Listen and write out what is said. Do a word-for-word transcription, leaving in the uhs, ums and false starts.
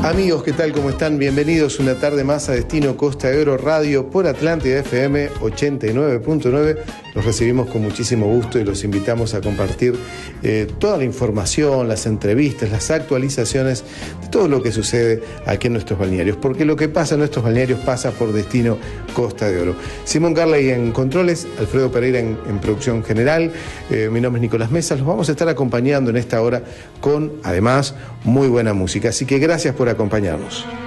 Amigos, ¿qué tal? ¿Cómo están? Bienvenidos una tarde más a Destino Costa de Oro Radio por Atlántida F M ochenta y nueve punto nueve. Los recibimos con muchísimo gusto y los invitamos a compartir eh, toda la información, las entrevistas, las actualizaciones de todo lo que sucede aquí en nuestros balnearios, porque lo que pasa en nuestros balnearios pasa por Destino Costa de Oro. Simón Carley en controles, Alfredo Pereira en, en producción general, eh, mi nombre es Nicolás Mesa. Los vamos a estar acompañando en esta hora con, además, muy buena música. Así que gracias por acompañarnos.